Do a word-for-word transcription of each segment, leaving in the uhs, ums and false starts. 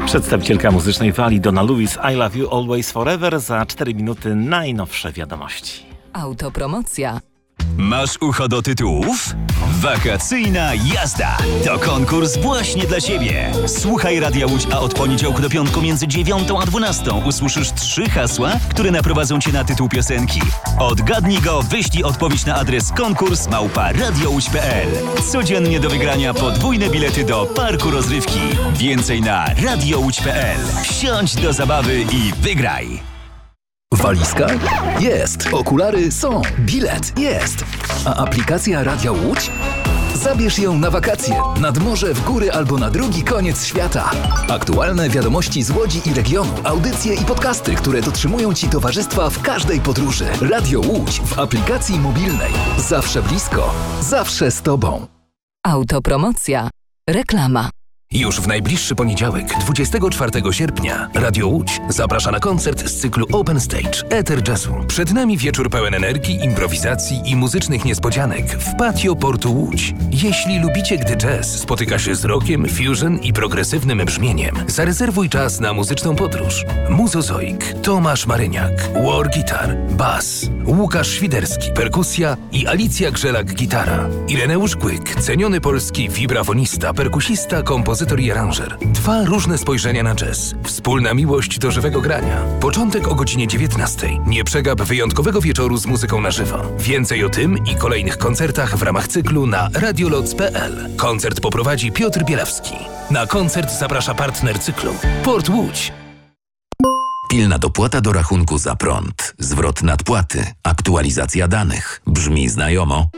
Przedstawicielka muzycznej Walii Donna Lewis, I Love You Always Forever. Za cztery minuty najnowsze wiadomości. Autopromocja. Masz ucho do tytułów? Wakacyjna jazda to konkurs właśnie dla Ciebie. Słuchaj Radia Łódź, a od poniedziałku do piątku między dziewiątą a dwunastą usłyszysz trzy hasła, które naprowadzą Cię na tytuł piosenki. Odgadnij go, wyślij odpowiedź na adres konkurs małpa radiołódź kropka p l. Codziennie do wygrania podwójne bilety do parku rozrywki. Więcej na radiołódź kropka p l. Wsiądź do zabawy i wygraj! Walizka? Jest. Okulary są. Bilet? Jest. A aplikacja Radia Łódź? Zabierz ją na wakacje, nad morze, w góry albo na drugi koniec świata. Aktualne wiadomości z Łodzi i regionu, audycje i podcasty, które dotrzymują Ci towarzystwa w każdej podróży. Radio Łódź w aplikacji mobilnej. Zawsze blisko, zawsze z Tobą. Autopromocja. Reklama. Już w najbliższy poniedziałek, dwudziestego czwartego sierpnia, Radio Łódź zaprasza na koncert z cyklu Open Stage Eter Jazzu. Przed nami wieczór pełen energii, improwizacji i muzycznych niespodzianek w patio Portu Łódź. Jeśli lubicie, gdy jazz spotyka się z rockiem, fusion i progresywnym brzmieniem, zarezerwuj czas na muzyczną podróż. Muzozoik, Tomasz Maryniak, war guitar, bas, Łukasz Świderski, perkusja i Alicja Grzelak-gitara. Ireneusz Kłyk, ceniony polski wibrafonista, perkusista, kompozytor i aranżer. Dwa różne spojrzenia na jazz. Wspólna miłość do żywego grania. Początek o godzinie dziewiętnastej. Nie przegap wyjątkowego wieczoru z muzyką na żywo. Więcej o tym i kolejnych koncertach w ramach cyklu na radioloc kropka p l. Koncert poprowadzi Piotr Bielawski. Na koncert zaprasza partner cyklu Port Łódź. Pilna dopłata do rachunku za prąd, zwrot nadpłaty, aktualizacja danych. Brzmi znajomo?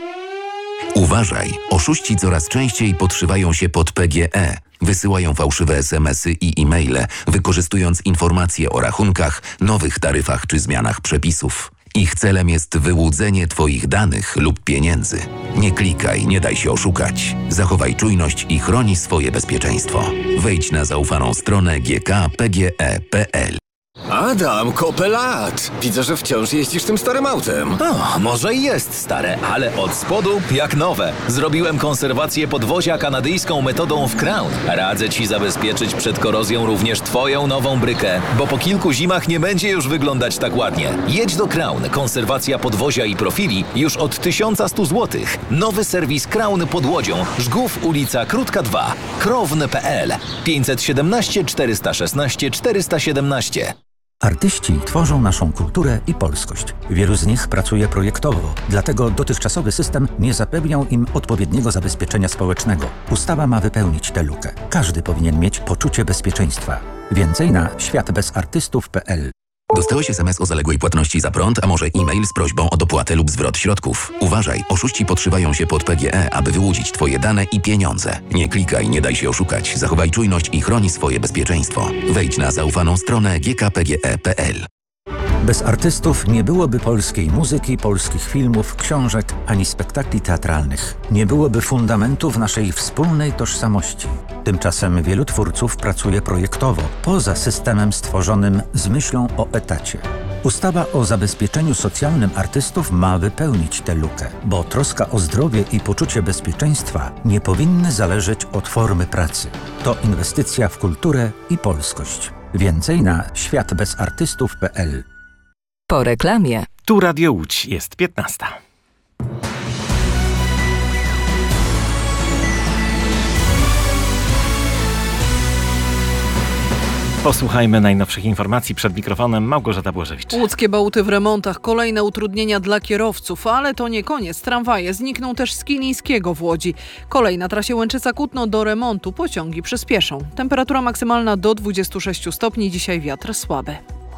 Uważaj, oszuści coraz częściej podszywają się pod P G E, wysyłają fałszywe es em esy i e-maile, wykorzystując informacje o rachunkach, nowych taryfach czy zmianach przepisów. Ich celem jest wyłudzenie Twoich danych lub pieniędzy. Nie klikaj, nie daj się oszukać. Zachowaj czujność i chroni swoje bezpieczeństwo. Wejdź na zaufaną stronę g k p g e kropka p l. Adam, kopę lat! Widzę, że wciąż jeździsz tym starym autem. O, może i jest stare, ale od spodu jak nowe. Zrobiłem konserwację podwozia kanadyjską metodą w Crown. Radzę Ci zabezpieczyć przed korozją również Twoją nową brykę, bo po kilku zimach nie będzie już wyglądać tak ładnie. Jedź do Crown. Konserwacja podwozia i profili już od tysiąc sto złotych. Nowy serwis Crown pod Łodzią. Żgów, ulica Krótka dwa. krowny kropka p l. pięćset siedemnaście czterysta szesnaście czterysta siedemnaście. Artyści tworzą naszą kulturę i polskość. Wielu z nich pracuje projektowo, dlatego dotychczasowy system nie zapewniał im odpowiedniego zabezpieczenia społecznego. Ustawa ma wypełnić tę lukę. Każdy powinien mieć poczucie bezpieczeństwa. Więcej na świat bez artystów kropka p l. Dostałeś es em es o zaległej płatności za prąd, a może e-mail z prośbą o dopłatę lub zwrot środków. Uważaj, oszuści podszywają się pod P G E, aby wyłudzić Twoje dane i pieniądze. Nie klikaj, nie daj się oszukać. Zachowaj czujność i chroni swoje bezpieczeństwo. Wejdź na zaufaną stronę g k p g e kropka p l. Bez artystów nie byłoby polskiej muzyki, polskich filmów, książek ani spektakli teatralnych. Nie byłoby fundamentów naszej wspólnej tożsamości. Tymczasem wielu twórców pracuje projektowo, poza systemem stworzonym z myślą o etacie. Ustawa o zabezpieczeniu socjalnym artystów ma wypełnić tę lukę, bo troska o zdrowie i poczucie bezpieczeństwa nie powinny zależeć od formy pracy. To inwestycja w kulturę i polskość. Więcej na świat bez artystów kropka p l. Po reklamie. Tu Radio Łódź, jest piętnasta. Posłuchajmy najnowszych informacji. Przed mikrofonem Małgorzata Błażewicz. Łódzkie Bałty w remontach, kolejne utrudnienia dla kierowców, ale to nie koniec. Tramwaje znikną też z Kilińskiego w Łodzi. Kolej na trasie Łęczyca-Kutno do remontu, pociągi przyspieszą. Temperatura maksymalna do dwudziestu sześciu stopni, dzisiaj wiatr słaby.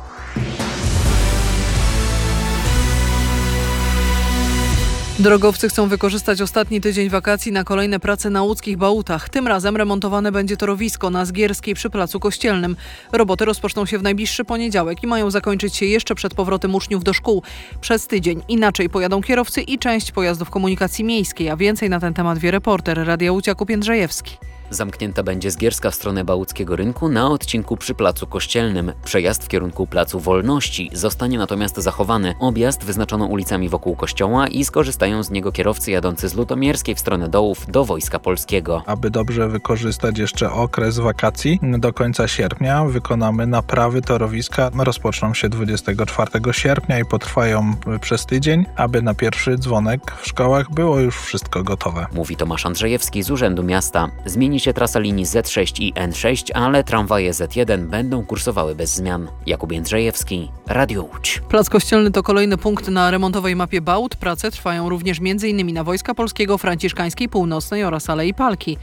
Drogowcy chcą wykorzystać ostatni tydzień wakacji na kolejne prace na łódzkich Bałutach. Tym razem remontowane będzie torowisko na Zgierskiej przy Placu Kościelnym. Roboty rozpoczną się w najbliższy poniedziałek i mają zakończyć się jeszcze przed powrotem uczniów do szkół. Przez tydzień inaczej pojadą kierowcy i część pojazdów komunikacji miejskiej, a więcej na ten temat wie reporter Radia Łódź Jakub Jędrzejewski. Zamknięta będzie Zgierska w stronę Bałuckiego Rynku na odcinku przy Placu Kościelnym. Przejazd w kierunku Placu Wolności zostanie natomiast zachowany. Objazd wyznaczono ulicami wokół kościoła i skorzystają z niego kierowcy jadący z Lutomierskiej w stronę Dołów do Wojska Polskiego. Aby dobrze wykorzystać jeszcze okres wakacji, do końca sierpnia wykonamy naprawy torowiska. Rozpoczną się dwudziestego czwartego sierpnia i potrwają przez tydzień, aby na pierwszy dzwonek w szkołach było już wszystko gotowe. Mówi Tomasz Andrzejewski z Urzędu Miasta. Zmieni się trasa linii Z sześć i N sześć, ale tramwaje Z jeden będą kursowały bez zmian. Jakub Jędrzejewski, Radio Łódź. Plac Kościelny to kolejny punkt na remontowej mapie Bałut. Prace trwają również m.in. na Wojska Polskiego, Franciszkańskiej, Północnej oraz Alei Palki.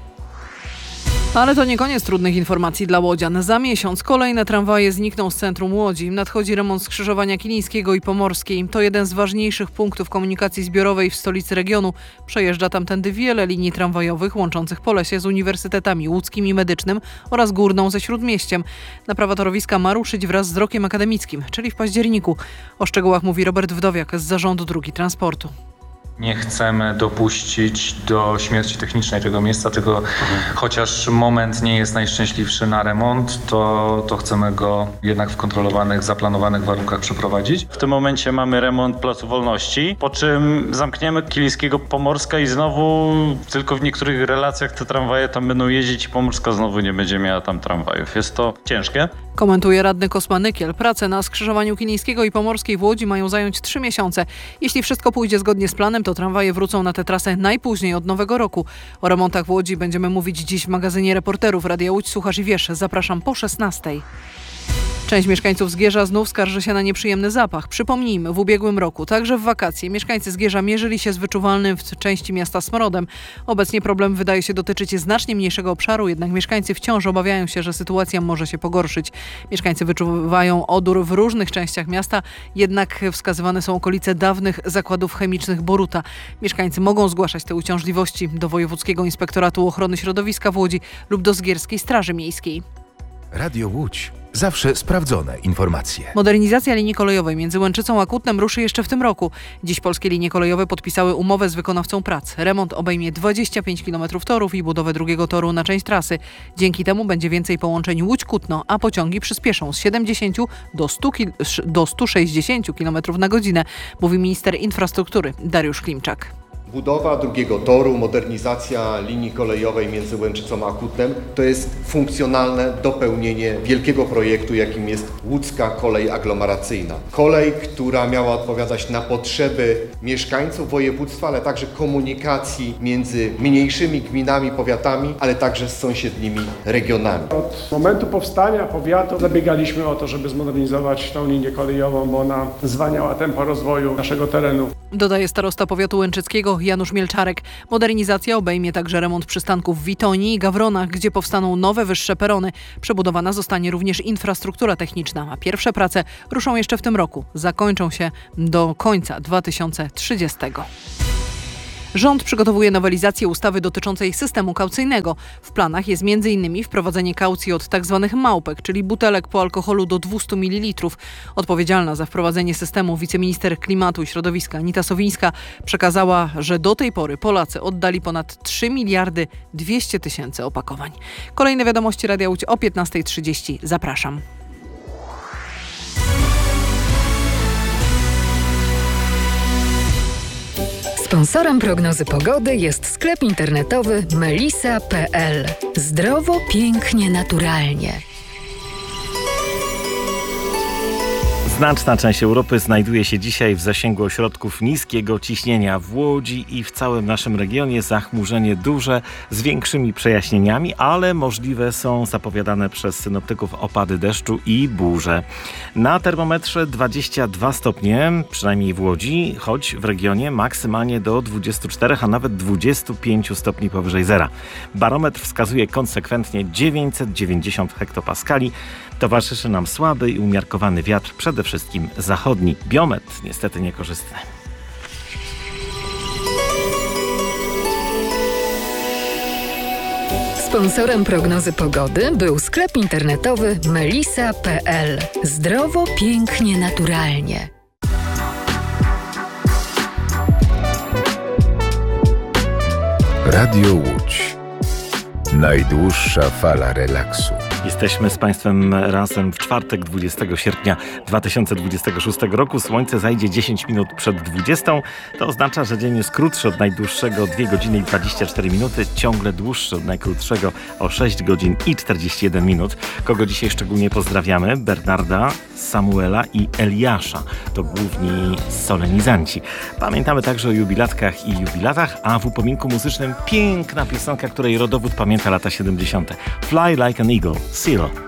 Ale to nie koniec trudnych informacji dla łodzian. Za miesiąc kolejne tramwaje znikną z centrum Łodzi. Nadchodzi remont skrzyżowania Kilińskiego i Pomorskiej. To jeden z ważniejszych punktów komunikacji zbiorowej w stolicy regionu. Przejeżdża tamtędy wiele linii tramwajowych łączących Polesie z uniwersytetami łódzkim i medycznym oraz Górną ze Śródmieściem. Naprawa torowiska ma ruszyć wraz z rokiem akademickim, czyli w październiku. O szczegółach mówi Robert Wdowiak z Zarządu Dróg i Transportu. Nie chcemy dopuścić do śmierci technicznej tego miejsca, tylko chociaż moment nie jest najszczęśliwszy na remont, to, to chcemy go jednak w kontrolowanych, zaplanowanych warunkach przeprowadzić. W tym momencie mamy remont Placu Wolności, po czym zamkniemy Kilińskiego, Pomorska i znowu tylko w niektórych relacjach te tramwaje tam będą jeździć i Pomorska znowu nie będzie miała tam tramwajów. Jest to ciężkie. Komentuje radny Kosma Nykiel. Prace na skrzyżowaniu Kilińskiego i Pomorskiej w Łodzi mają zająć trzy miesiące. Jeśli wszystko pójdzie zgodnie z planem, to tramwaje wrócą na tę trasę najpóźniej od nowego roku. O remontach w Łodzi będziemy mówić dziś w magazynie reporterów Radia Łódź. Słuchasz i wiesz, zapraszam po szesnastej. Część mieszkańców Zgierza znów skarży się na nieprzyjemny zapach. Przypomnijmy, w ubiegłym roku, także w wakacje, mieszkańcy Zgierza mierzyli się z wyczuwalnym w części miasta smrodem. Obecnie problem wydaje się dotyczyć znacznie mniejszego obszaru, jednak mieszkańcy wciąż obawiają się, że sytuacja może się pogorszyć. Mieszkańcy wyczuwają odór w różnych częściach miasta, jednak wskazywane są okolice dawnych zakładów chemicznych Boruta. Mieszkańcy mogą zgłaszać te uciążliwości do Wojewódzkiego Inspektoratu Ochrony Środowiska w Łodzi lub do Zgierskiej Straży Miejskiej. Radio Łódź. Zawsze sprawdzone informacje. Modernizacja linii kolejowej między Łęczycą a Kutnem ruszy jeszcze w tym roku. Dziś polskie linie kolejowe podpisały umowę z wykonawcą prac. Remont obejmie dwadzieścia pięć kilometrów torów i budowę drugiego toru na część trasy. Dzięki temu będzie więcej połączeń Łódź-Kutno, a pociągi przyspieszą z siedemdziesięciu do stu sześćdziesięciu kilometrów na godzinę, mówi minister infrastruktury Dariusz Klimczak. Budowa drugiego toru, modernizacja linii kolejowej między Łęczycą a Kutnem to jest funkcjonalne dopełnienie wielkiego projektu, jakim jest łódzka kolej aglomeracyjna. Kolej, która miała odpowiadać na potrzeby mieszkańców województwa, ale także komunikacji między mniejszymi gminami, powiatami, ale także z sąsiednimi regionami. Od momentu powstania powiatu zabiegaliśmy o to, żeby zmodernizować tą linię kolejową, bo ona zwalniała tempo rozwoju naszego terenu. Dodaje starosta powiatu łęczyckiego Janusz Mielczarek. Modernizacja obejmie także remont przystanków w Witonii i Gawronach, gdzie powstaną nowe, wyższe perony. Przebudowana zostanie również infrastruktura techniczna, a pierwsze prace ruszą jeszcze w tym roku. Zakończą się do końca dwa tysiące trzydziestego. Rząd przygotowuje nowelizację ustawy dotyczącej systemu kaucyjnego. W planach jest między innymi wprowadzenie kaucji od tzw. małpek, czyli butelek po alkoholu do dwieście mililitrów. Odpowiedzialna za wprowadzenie systemu wiceminister klimatu i środowiska Anita Sowińska przekazała, że do tej pory Polacy oddali ponad trzy miliardy dwieście tysięcy opakowań. Kolejne wiadomości Radia Łódź o piętnasta trzydzieści. Zapraszam. Sponsorem prognozy pogody jest sklep internetowy melisa kropka p l. Zdrowo, pięknie, naturalnie. Znaczna część Europy znajduje się dzisiaj w zasięgu ośrodków niskiego ciśnienia. W Łodzi i w całym naszym regionie zachmurzenie duże z większymi przejaśnieniami, ale możliwe są zapowiadane przez synoptyków opady deszczu i burze. Na termometrze dwadzieścia dwa stopnie, przynajmniej w Łodzi, choć w regionie maksymalnie do dwudziestu czterech, a nawet dwudziestu pięciu stopni powyżej zera. Barometr wskazuje konsekwentnie dziewięćset dziewięćdziesiąt hektopaskali. Towarzyszy nam słaby i umiarkowany wiatr, przede wszystkim zachodni. Biometr niestety niekorzystny. Sponsorem prognozy pogody był sklep internetowy melisa kropka p l. Zdrowo, pięknie, naturalnie. Radio Łódź. Najdłuższa fala relaksu. Jesteśmy z Państwem razem w czwartek, dwudziestego sierpnia dwa tysiące dwudziestego szóstego roku. Słońce zajdzie dziesięć minut przed dwudziestą. To oznacza, że dzień jest krótszy od najdłuższego dwie godziny i dwadzieścia cztery minuty, ciągle dłuższy od najkrótszego o sześć godzin i czterdzieści jeden minut. Kogo dzisiaj szczególnie pozdrawiamy? Bernarda, Samuela i Eliasza. To główni solenizanci. Pamiętamy także o jubilatkach i jubilatach, a w upominku muzycznym piękna piosenka, której rodowód pamięta lata siedemdziesiąte. Fly like an eagle, Seal.